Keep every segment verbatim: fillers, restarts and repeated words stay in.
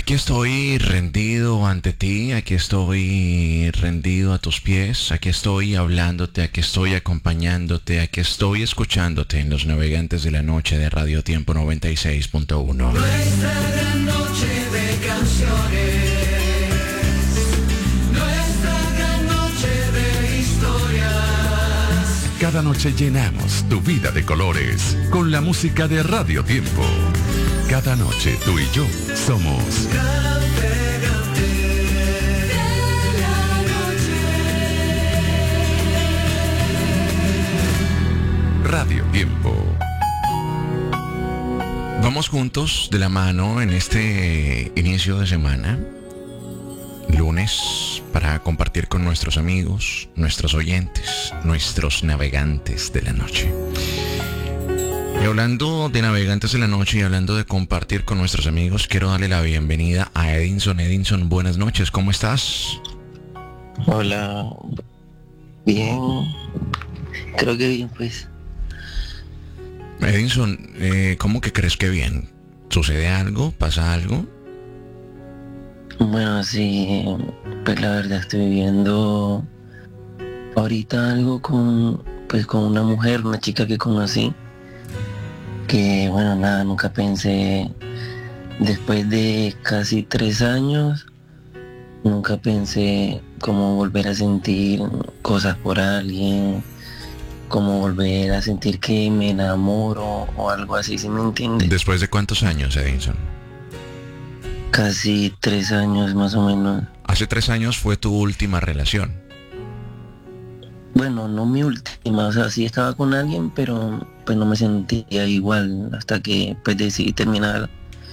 Aquí estoy rendido ante ti, aquí estoy rendido a tus pies, aquí estoy hablándote, aquí estoy acompañándote, aquí estoy escuchándote en Los Navegantes de la Noche de Radio Tiempo noventa y seis punto uno. Nuestra gran noche de canciones, nuestra gran noche de historias. Cada noche llenamos tu vida de colores con la música de Radio Tiempo. Cada noche tú y yo somos Radio Tiempo. Vamos juntos de la mano en este inicio de semana, lunes, para compartir con nuestros amigos, nuestros oyentes, nuestros navegantes de la noche. Y hablando de navegantes de la noche y hablando de compartir con nuestros amigos, quiero darle la bienvenida a Edinson. Edinson, buenas noches, ¿cómo estás? Hola, bien, creo que bien, pues. Edinson, eh, ¿cómo que crees que bien? ¿Sucede algo? ¿Pasa algo? Bueno, sí, pues la verdad estoy viviendo ahorita algo con, pues con una mujer, una chica que conocí, que bueno, nada, nunca pensé, después de casi tres años, nunca pensé cómo volver a sentir cosas por alguien, cómo volver a sentir que me enamoro o algo así, ¿sí me entiendes? ¿Después de cuántos años, Edinson? Casi tres años más o menos. Hace tres años fue tu última relación. Bueno, no mi última, o sea, sí estaba con alguien, pero pues no me sentía igual hasta que pues decidí terminar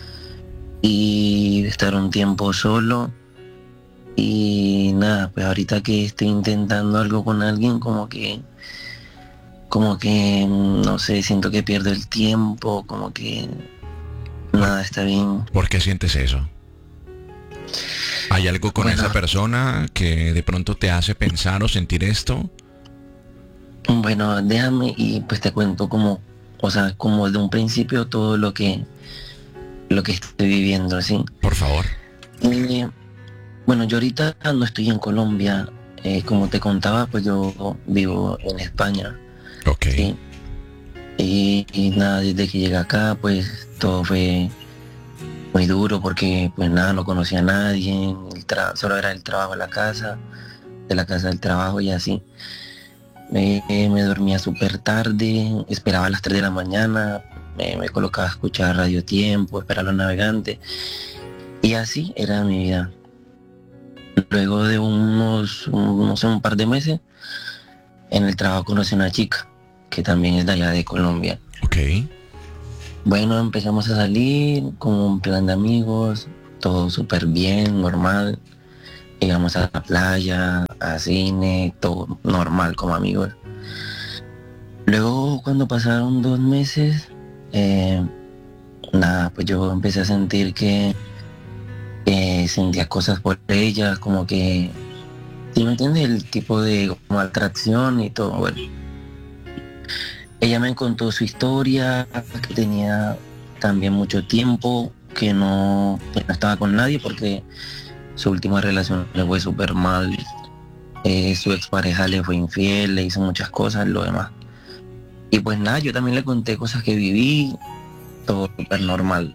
y estar un tiempo solo. Y nada, pues ahorita que estoy intentando algo con alguien, como que, como que, no sé, siento que pierdo el tiempo, como que nada está bien. ¿Por qué sientes eso? ¿Hay algo con Bueno, esa persona que de pronto te hace pensar o sentir esto? Bueno, déjame y pues te cuento como, o sea, como de un principio todo lo que, lo que estoy viviendo, ¿sí? Por favor. Eh, bueno, yo ahorita no estoy en Colombia, eh, como te contaba, pues yo vivo en España. Ok. Sí. Y, y nada, desde que llegué acá, pues todo fue muy duro porque pues nada, no conocía a nadie, el tra- solo era el trabajo a la casa, de la casa al trabajo y así. Me, me dormía súper tarde, esperaba a las tres de la mañana, me, me colocaba a escuchar Radio Tiempo, esperar a los navegantes, y así era mi vida. Luego de unos, un- no sé, un par de meses, en el trabajo conocí a una chica, que también es de allá de Colombia. Ok. Bueno, empezamos a salir con un plan de amigos, todo súper bien, normal. Íbamos a la playa, a cine, todo normal como amigos. Luego cuando pasaron dos meses, eh, nada, pues yo empecé a sentir que eh, sentía cosas por ella, como que, ¿sí me entiendes? El tipo de como atracción y todo, bueno. Ella me contó su historia, que tenía también mucho tiempo, que no, que no estaba con nadie porque su última relación le fue súper mal, eh, su expareja le fue infiel, le hizo muchas cosas, lo demás. Y pues nada, yo también le conté cosas que viví, todo súper normal.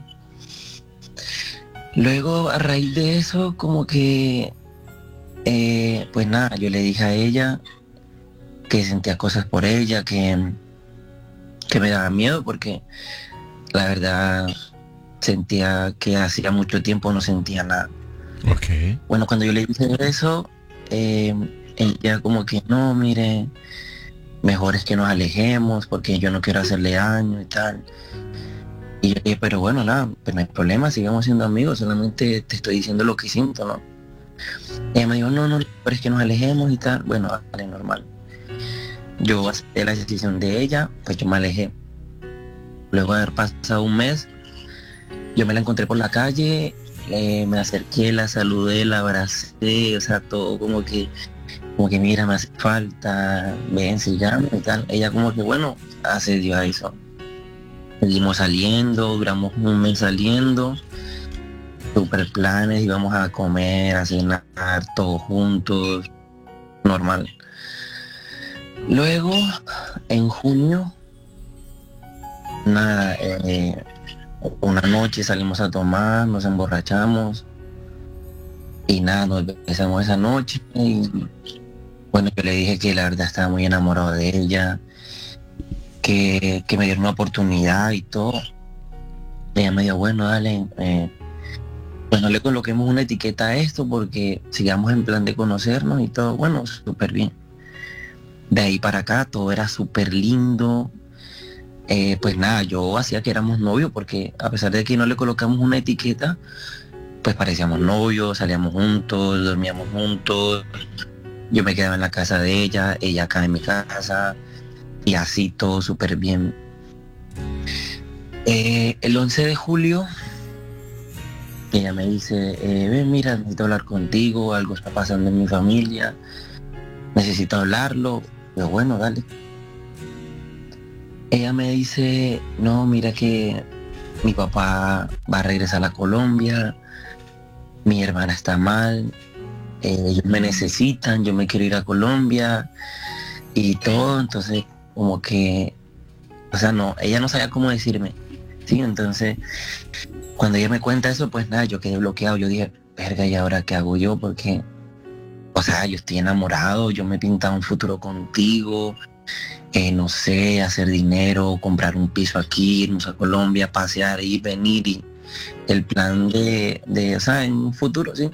Luego, a raíz de eso, como que, eh, pues nada, yo le dije a ella que sentía cosas por ella, que, que me daba miedo porque la verdad sentía que hacía mucho tiempo no sentía nada. Ok. Bueno, cuando yo le dije eso, eh, ella como que no, mire, mejor es que nos alejemos porque yo no quiero hacerle daño y tal. Y yo dije, pero bueno, nada, pues no hay problema, sigamos siendo amigos, solamente te estoy diciendo lo que siento, ¿no? Ella me dijo, no, no, pero es que nos alejemos y tal. Bueno, vale, normal. Yo acepté la decisión de ella, pues yo me alejé. Luego de haber pasado un mes, yo me la encontré por la calle, eh, me acerqué, la saludé, la abracé, o sea, todo como que, como que mira, me hace falta, ven, sigamos y tal. Ella como que, bueno, accedió a eso. Seguimos saliendo, duramos un mes saliendo. super planes, íbamos a comer, a cenar, todos juntos, normal. Luego, en junio, nada, eh, una noche salimos a tomar, nos emborrachamos y nada, nos besamos esa noche y bueno, yo le dije que la verdad estaba muy enamorado de ella, que, que me diera una oportunidad y todo. Ella me dijo, bueno, dale, eh, pues no le coloquemos una etiqueta a esto porque sigamos en plan de conocernos y todo, bueno, súper bien. De ahí para acá todo era súper lindo. Eh, pues nada, yo hacía que éramos novios porque a pesar de que no le colocamos una etiqueta, pues parecíamos novios, salíamos juntos, dormíamos juntos, yo me quedaba en la casa de ella, ella acá en mi casa, y así todo súper bien. Eh, el once de julio, ella me dice, eh, ven, mira, necesito hablar contigo, algo está pasando en mi familia, necesito hablarlo. Yo, bueno, dale. Ella me dice, no, mira que mi papá va a regresar a Colombia, mi hermana está mal, eh, ellos me necesitan, yo me quiero ir a Colombia y todo, entonces como que, o sea, no, ella no sabía cómo decirme, sí, entonces cuando ella me cuenta eso, pues nada, yo quedé bloqueado, yo dije, verga, ¿y ahora qué hago yo? Porque, o sea, yo estoy enamorado, yo me he pintado un futuro contigo, eh, no sé, hacer dinero, comprar un piso aquí, irnos a Colombia, pasear, ir, venir y el plan de, de, o sea, en un futuro, sí.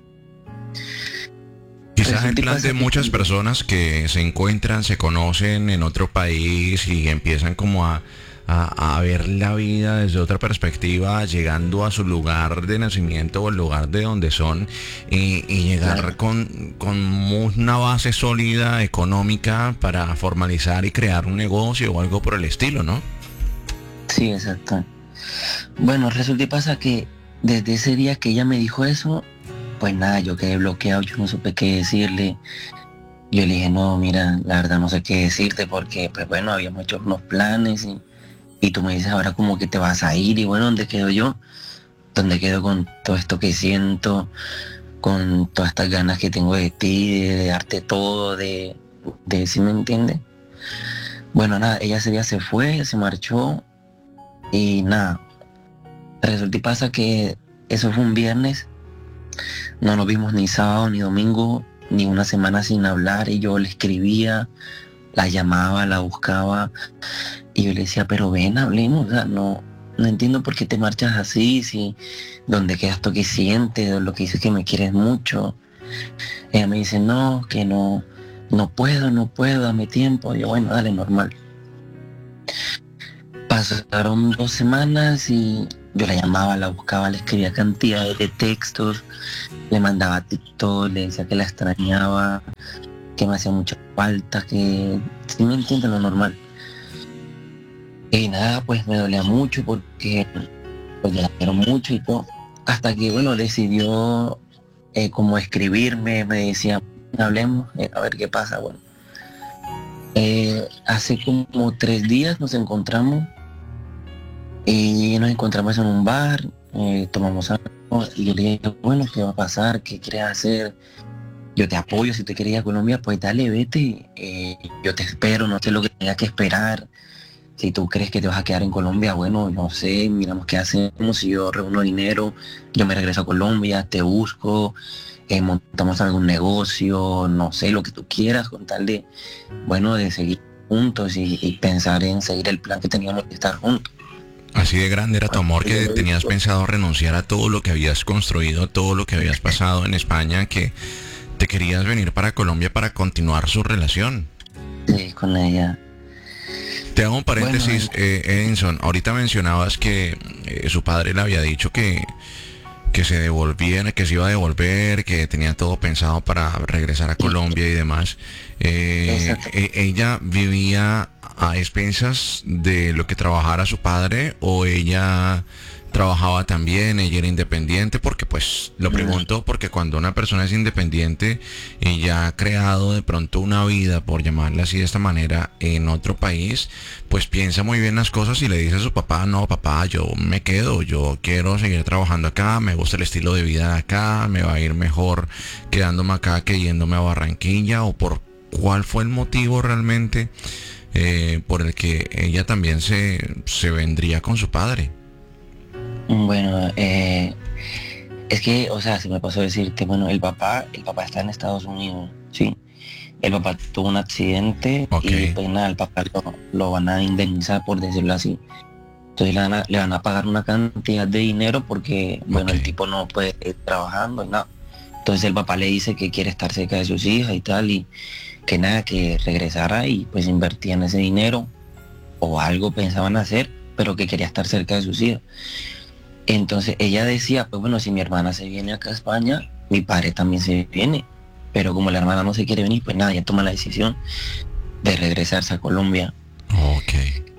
Quizás el plan de muchas personas que se encuentran, se conocen en otro país y empiezan como a, a, a ver la vida desde otra perspectiva, llegando a su lugar de nacimiento o el lugar de donde son y, y llegar Claro. con, con una base sólida económica para formalizar y crear un negocio o algo por el estilo, ¿no? Sí, exacto. Bueno, resulta y pasa que desde ese día que ella me dijo eso, pues nada, yo quedé bloqueado, yo no supe qué decirle. Yo le dije, no, mira, la verdad no sé qué decirte porque, pues bueno, habíamos hecho unos planes y, y tú me dices ahora como que te vas a ir y bueno, ¿dónde quedo yo? ¿Dónde quedo con todo esto que siento? Con todas estas ganas que tengo de ti, de, de darte todo, de, de, ¿sí me entiendes? Bueno, nada, ella ese día se fue, se marchó y nada. Resulta y pasa que eso fue un viernes, no nos vimos ni sábado ni domingo, ni una semana sin hablar y yo le escribía, la llamaba, la buscaba y yo le decía, pero ven, hablemos, o sea, no, no entiendo por qué te marchas así, si donde quedas tú que sientes, lo que dices que me quieres mucho. Ella me dice, no, que no, no puedo, no puedo, dame tiempo. Y yo, bueno, dale, normal. Pasaron dos semanas y yo la llamaba, la buscaba, le escribía cantidades de textos, le mandaba TikTok, le decía que la extrañaba, que me hacía mucha falta, que si me entienden lo normal. Y nada, pues me dolía mucho porque pues yo la quiero mucho y todo. Hasta que bueno, decidió eh, como escribirme, me decía, hablemos, eh, a ver qué pasa. Bueno, eh, hace como tres días nos encontramos y nos encontramos en un bar, eh, tomamos algo y yo le dije, bueno, ¿qué va a pasar? ¿Qué quieres hacer? Yo te apoyo, si te quieres ir a Colombia, pues dale, vete, eh, yo te espero, no sé lo que tenga que esperar. Si tú crees que te vas a quedar en Colombia, bueno, no sé, miramos qué hacemos, si yo reúno dinero, yo me regreso a Colombia, te busco, eh, montamos algún negocio, no sé, lo que tú quieras, con tal de, bueno, de seguir juntos y, y pensar en seguir el plan que teníamos de estar juntos. Así de grande era tu amor que tenías pensado renunciar a todo lo que habías construido, todo lo que habías pasado en España, que te querías venir para Colombia para continuar su relación. Sí, con ella. Te hago un paréntesis, Bueno, eh, Edinson. Ahorita mencionabas que eh, su padre le había dicho que, que se devolviera, que se iba a devolver, que tenía todo pensado para regresar a Colombia y demás. Eh, Exacto. e- ¿Ella vivía a expensas de lo que trabajara su padre o ella trabajaba también, ella era independiente, porque pues lo pregunto porque cuando una persona es independiente y ya ha creado de pronto una vida, por llamarla así de esta manera, en otro país, pues piensa muy bien las cosas y le dice a su papá: no, papá, yo me quedo, yo quiero seguir trabajando acá, me gusta el estilo de vida de acá, me va a ir mejor quedándome acá que yéndome a Barranquilla. O por cuál fue el motivo realmente eh, por el que ella también se, se vendría con su padre. Bueno, eh, es que, o sea, se me pasó a decirte, bueno, el papá, el papá está en Estados Unidos, sí. El papá tuvo un accidente, Okay. y pues nada, el papá lo, lo van a indemnizar, por decirlo así. Entonces le van a, le van a pagar una cantidad de dinero porque, bueno, el Ok. tipo no puede ir trabajando y nada. Entonces el papá le dice que quiere estar cerca de sus hijas y tal, y que nada, que regresara y pues invertían ese dinero o algo pensaban hacer, pero que quería estar cerca de sus hijas. Entonces ella decía, pues bueno, si mi hermana se viene acá a España, mi padre también se viene. Pero como la hermana no se quiere venir, pues nada, ella toma la decisión de regresarse a Colombia. Ok.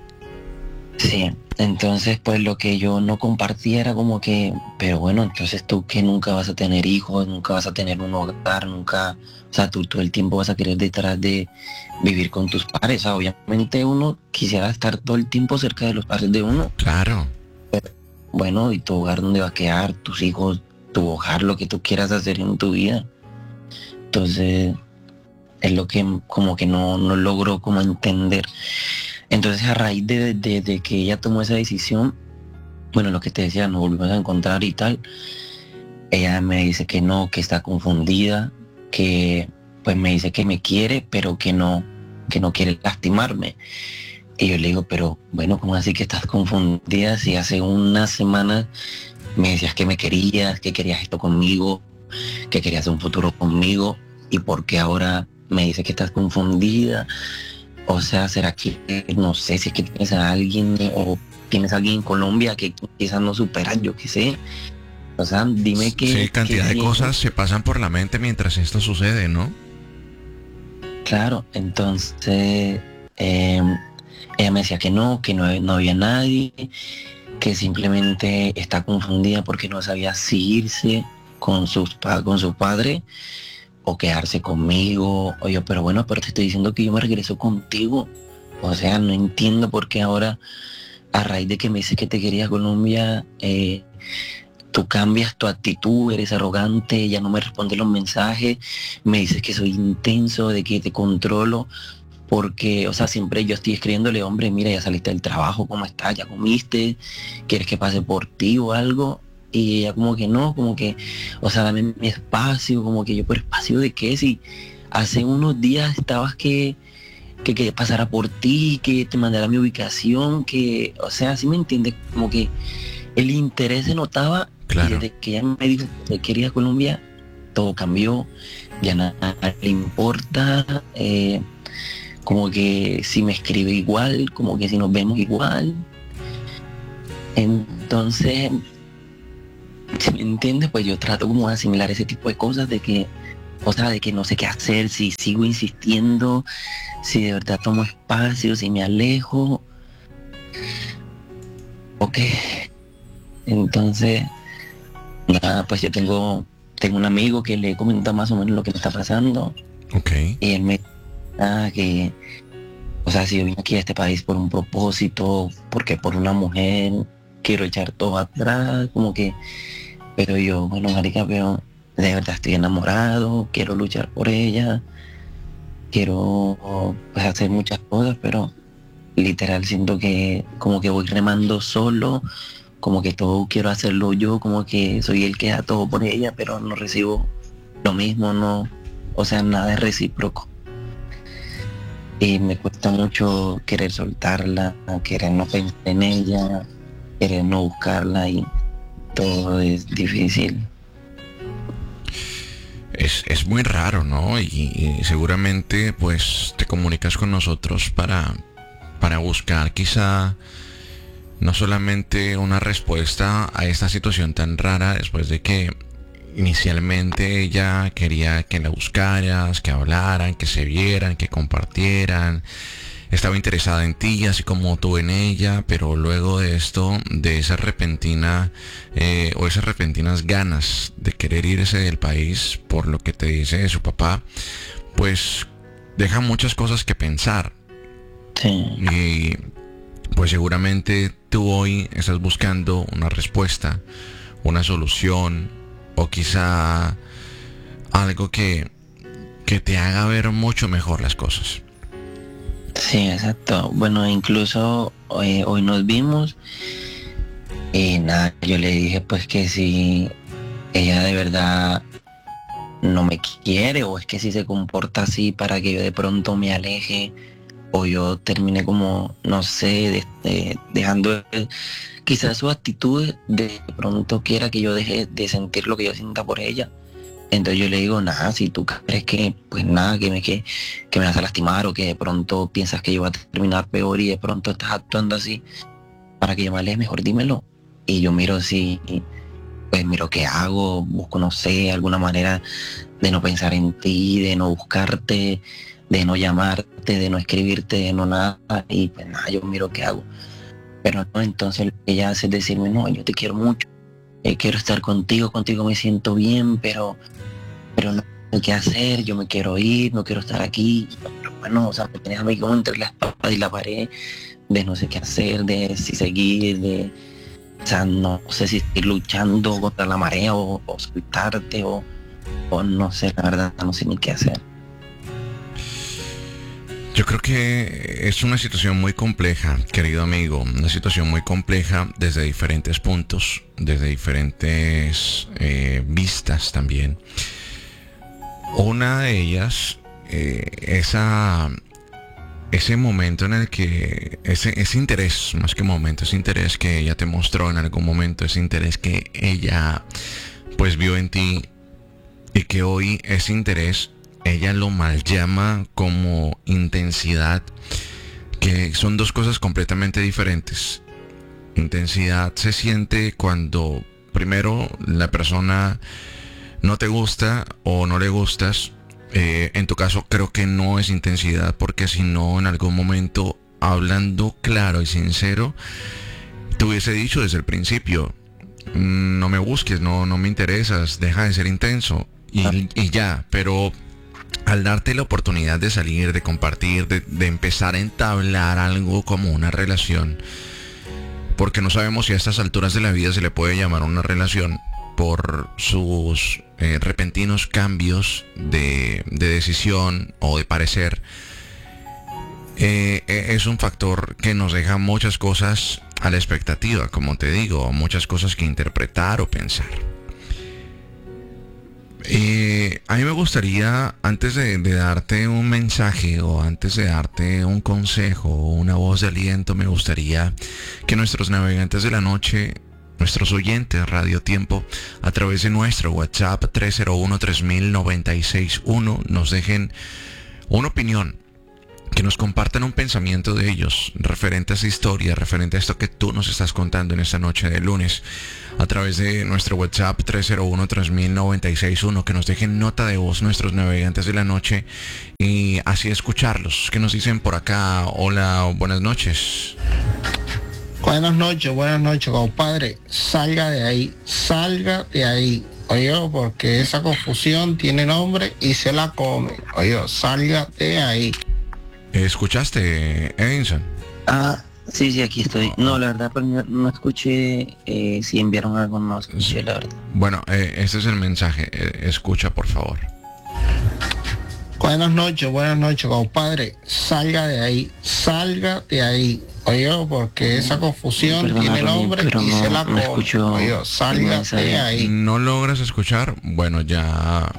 Sí, entonces pues lo que yo no compartía era como que, pero bueno, entonces tú que nunca vas a tener hijos, nunca vas a tener un hogar, nunca, o sea, tú todo el tiempo vas a querer detrás de vivir con tus padres. O sea, obviamente uno quisiera estar todo el tiempo cerca de los padres de uno. Claro. Bueno, y tu hogar donde va a quedar, tus hijos, tu hogar, lo que tú quieras hacer en tu vida. Entonces, es lo que como que no, no logro como entender. Entonces, a raíz de, de, de que ella tomó esa decisión, bueno, lo que te decía, nos volvimos a encontrar y tal, ella me dice que no, que está confundida, que pues me dice que me quiere, pero que no, que no quiere lastimarme. Y yo le digo, pero bueno, ¿cómo así que estás confundida? Si hace unas semanas me decías que me querías, que querías esto conmigo, que querías un futuro conmigo, ¿y por qué ahora me dices que estás confundida? O sea, ¿será que, no sé, si es que tienes a alguien o tienes a alguien en Colombia que quizás no superas, yo qué sé? O sea, dime que... Sí, cantidad que- de cosas se pasan por la mente mientras esto sucede, ¿no? Claro, entonces eh, ella me decía que no, que no, no había nadie, que simplemente está confundida porque no sabía si irse con, sus, pa- con su padre o quedarse conmigo. O yo, pero bueno, pero te estoy diciendo que yo me regreso contigo. O sea, no entiendo por qué ahora, a raíz de que me dices que te quería Colombia, eh, tú cambias tu actitud, eres arrogante, ya no me respondes los mensajes, me dices que soy intenso, de que te controlo, porque, o sea, siempre yo estoy escribiéndole, hombre, mira, ya saliste del trabajo, ¿cómo estás? ¿Ya comiste? ¿Quieres que pase por ti o algo? Y ella como que no, como que, o sea, dame mi espacio, como que yo, ¿pero espacio de qué? Si hace unos días estabas que, que, que pasara por ti, que te mandara mi ubicación, que, o sea, ¿sí me entiendes? Como que el interés se notaba. Claro. Y desde que ella me dijo que quería a Colombia, todo cambió, ya nada le importa, eh, como que si me escribe igual, como que si nos vemos igual. Entonces, si me entiendes, pues yo trato como de asimilar ese tipo de cosas, de que, o sea, de que no sé qué hacer, si sigo insistiendo, si de verdad tomo espacio, si me alejo. Ok. Entonces, nada, pues yo tengo, tengo un amigo que le comenta más o menos lo que me está pasando. Ok. Y él me dice ah, que, o sea, si yo vine aquí a este país por un propósito, porque por una mujer quiero echar todo atrás, como que, pero yo, bueno, marica, pero de verdad estoy enamorado, quiero luchar por ella, quiero pues hacer muchas cosas, pero literal siento que como que voy remando solo, como que todo quiero hacerlo yo, como que soy el que da todo por ella, pero no recibo lo mismo, no, o sea, nada es recíproco. Y me cuesta mucho querer soltarla, querer no pensar en ella, querer no buscarla y todo es difícil. Es, es muy raro, ¿no? Y, y seguramente pues te comunicas con nosotros para, para buscar quizá no solamente una respuesta a esta situación tan rara después de que inicialmente ella quería que la buscaras, que hablaran, que se vieran, que compartieran, estaba interesada en ti, así como tú en ella, pero luego de esto, de esa repentina eh, o esas repentinas ganas de querer irse del país por lo que te dice su papá, pues deja muchas cosas que pensar. Sí. Y pues seguramente tú hoy estás buscando una respuesta, una solución, o quizá algo que, que te haga ver mucho mejor las cosas. Sí, exacto. Bueno, incluso hoy, hoy nos vimos y nada, yo le dije pues que si ella de verdad no me quiere o es que si se comporta así para que yo de pronto me aleje o yo termine como, no sé, de, de, dejando quizás su actitud de pronto quiera que yo deje de sentir lo que yo sienta por ella. Entonces yo le digo, nada, si tú crees que, pues nada, que me, que, que me vas a lastimar o que de pronto piensas que yo voy a terminar peor y de pronto estás actuando así para que yo me aleje, mejor dímelo. Y yo miro si, pues miro qué hago, busco, no sé, alguna manera de no pensar en ti, de no buscarte, de no llamarte, de no escribirte, de no nada. Y pues nada, yo miro qué hago. Pero no, entonces lo que ella hace es decirme, no, yo te quiero mucho, eh, quiero estar contigo, contigo me siento bien, pero... pero no sé qué hacer, yo me quiero ir, no quiero estar aquí. Pero bueno, o sea, me tienes a mí como entre la espada y la pared, de no sé qué hacer, de si seguir, de, o sea, no sé si seguir luchando contra la marea o, o soltarte o, o no sé, la verdad, no sé ni qué hacer. Yo creo que es una situación muy compleja, querido amigo, una situación muy compleja desde diferentes puntos, desde diferentes eh, vistas también. Una de ellas, eh, esa, ese momento en el que, ese, ese interés, más que momento, ese interés que ella te mostró en algún momento, ese interés que ella pues vio en ti y que hoy ese interés ella lo mal llama como intensidad, que son dos cosas completamente diferentes. Intensidad se siente cuando primero la persona no te gusta o no le gustas. Eh, en tu caso creo que no es intensidad, porque si no, en algún momento, hablando claro y sincero, te hubiese dicho desde el principio, no me busques, no, no me interesas, deja de ser intenso y, y ya. Pero al darte la oportunidad de salir, de compartir, de, de empezar a entablar algo como una relación, porque no sabemos si a estas alturas de la vida se le puede llamar una relación por sus eh, repentinos cambios de, de decisión o de parecer, eh, es un factor que nos deja muchas cosas a la expectativa, como te digo, muchas cosas que interpretar o pensar. Eh, a mí me gustaría, antes de, de darte un mensaje o antes de darte un consejo o una voz de aliento, me gustaría que nuestros navegantes de la noche, nuestros oyentes Radio Tiempo, a través de nuestro WhatsApp tres cero uno, tres mil, noventa y seis uno, nos dejen una opinión, que nos compartan un pensamiento de ellos referente a esa historia, referente a esto que tú nos estás contando en esta noche de lunes, a través de nuestro WhatsApp tres cero uno, tres mil, noventa y seis uno, que nos dejen nota de voz nuestros navegantes de la noche y así escucharlos. ¿Qué nos dicen por acá? Hola, buenas noches. Buenas noches, buenas noches, compadre. Salga de ahí, salga de ahí. Oye, porque esa confusión tiene nombre y se la come. Oye, salga de ahí. ¿Escuchaste, Edinson? Ah, sí, sí, aquí estoy. No, la verdad, pues no, no escuché eh, si enviaron algo, no escuché, la verdad. Bueno, eh, este es el mensaje. Eh, escucha, por favor. Buenas noches, buenas noches, compadre. Salga de ahí, salga de ahí. Oye, porque esa confusión Perdona, tiene Ronnie, nombre pero y no- se la no come. escucho Oye, el salga mensaje. de ahí. ¿No logras escuchar? Bueno, ya...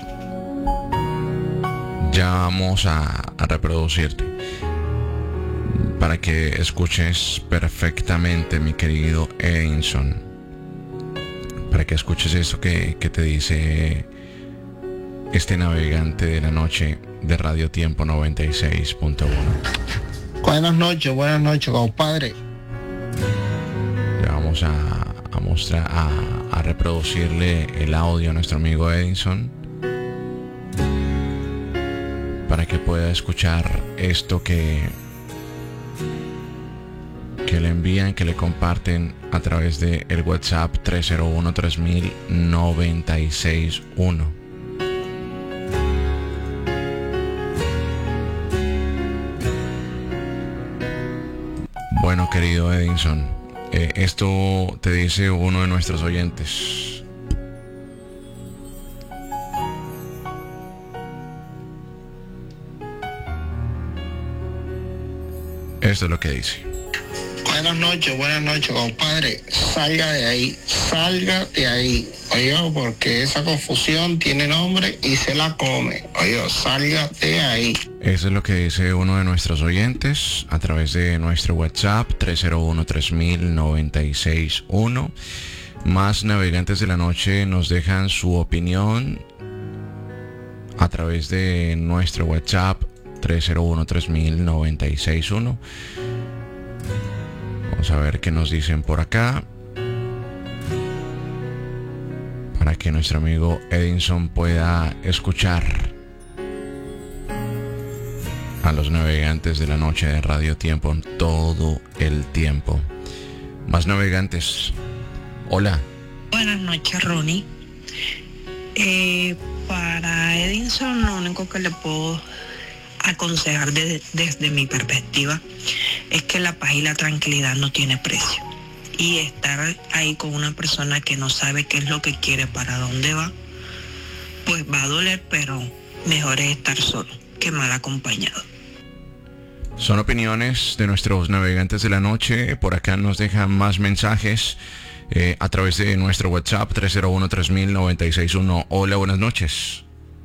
Ya vamos a, a reproducirte para que escuches perfectamente, mi querido Edinson. Para que escuches eso que, que te dice este navegante de la noche de Radio Tiempo noventa y seis punto uno. Buenas noches, buenas noches, compadre. Ya vamos a, a mostrar, a, a reproducirle el audio a nuestro amigo Edinson, para que pueda escuchar esto que que le envían, que le comparten a través de el WhatsApp tres cero uno tres mil noventa y seis uno. Bueno, querido Edinson, eh, esto te dice uno de nuestros oyentes. Esto es lo que dice. Buenas noches, buenas noches, compadre. Salga de ahí, salga de ahí. Oye, porque esa confusión tiene nombre y se la come. Oye, salga de ahí. Eso es lo que dice uno de nuestros oyentes a través de nuestro WhatsApp tres cero uno tres mil noventa y seis uno. Más navegantes de la noche nos dejan su opinión a través de nuestro WhatsApp tres cero uno tres mil noventa y seis uno. Vamos a ver qué nos dicen por acá, para que nuestro amigo Edinson pueda escuchar a los navegantes de la noche de Radio Tiempo todo el tiempo. Más navegantes. Hola. Buenas noches, Ronnie. Eh, para Edinson, lo único que le puedo aconsejar de, desde mi perspectiva es que la paz y la tranquilidad no tiene precio. Y estar ahí con una persona que no sabe qué es lo que quiere, para dónde va, pues va a doler, pero mejor es estar solo que mal acompañado. Son opiniones de nuestros navegantes de la noche. Por acá nos dejan más mensajes eh, a través de nuestro WhatsApp tres cero uno tres mil noventa y seis uno. Hola, buenas noches.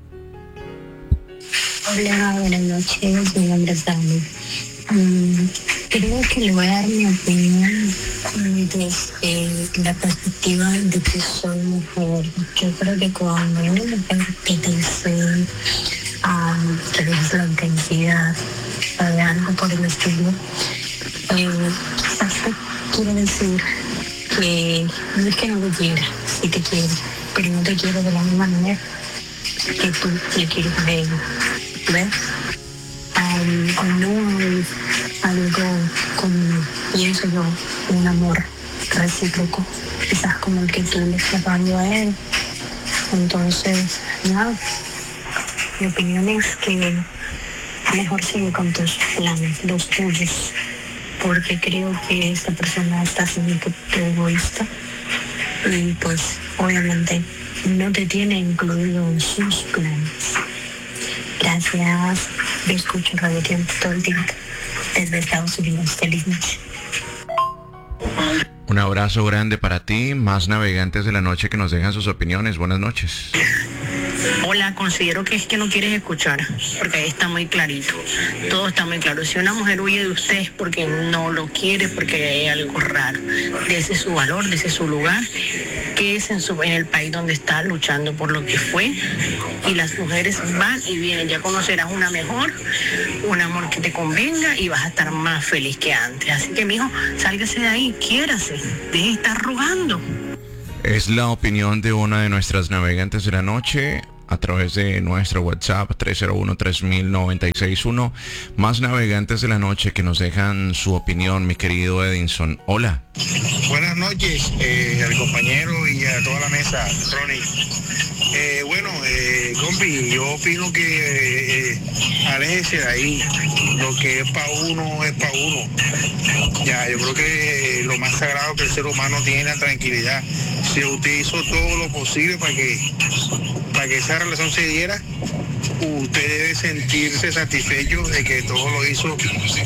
Hola, buenas noches, mi nombre es Dani. Um, creo que le voy a dar mi opinión desde la perspectiva de que soy mujer. Yo creo que cuando una mujer te dice um, que dejes la intensidad de algo por el estilo, eh, quizás te quiere decir que no es que no te quiera, sí te quiere, pero no te quiere de la misma manera que tú le quieres a ella. ¿Ves? Um, no es algo como, pienso yo, un amor recíproco, quizás como el que tú le estás dando a él. Entonces, nada, mi opinión es que mejor sigue con tus planes, los tuyos, porque creo que esta persona está siendo un poco egoísta y pues obviamente no te tiene incluido en sus planes. Gracias. Yo escucho Radio Tiempo todo el tiempo desde Estados Unidos. Feliz noche. Un abrazo grande para ti. Más navegantes de la noche que nos dejan sus opiniones. Buenas noches. Hola, considero que es que no quieres escuchar, porque ahí está muy clarito, todo está muy claro. Si una mujer huye de usted es porque no lo quiere, porque hay algo raro. Dese su valor, dese su lugar, que es en, su, en el país donde está luchando por lo que fue, y las mujeres van y vienen. Ya conocerás una mejor, un amor que te convenga y vas a estar más feliz que antes. Así que, mijo, sálgase de ahí, quiérase, deje de estar rogando. Es la opinión de una de nuestras navegantes de la noche a través de nuestro WhatsApp tres cero uno tres mil noventa y seis uno. Más navegantes de la noche que nos dejan su opinión, mi querido Edinson. Hola. Buenas noches eh, al compañero y a toda la mesa, Ronnie. Eh, bueno, eh, compi, yo opino que eh, aléjese de ahí. Lo que es para uno es para uno. Ya, yo creo que lo más sagrado que el ser humano tiene es la tranquilidad. Si usted hizo todo lo posible para que, para que esa relación se diera, usted debe sentirse satisfecho de que todo lo hizo